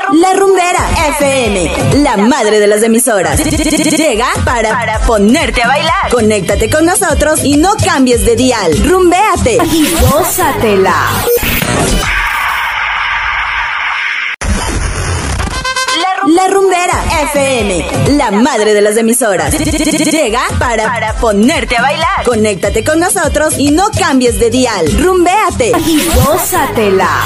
La Rumbera FM, la madre de las emisoras. Llega para ponerte a bailar. Conéctate con nosotros y no cambies de dial. Rumbéate y gózatela. La Rumbera FM, la madre de las emisoras. Llega para ponerte a bailar. Conéctate con nosotros y no cambies de dial. Rumbéate y gózatela.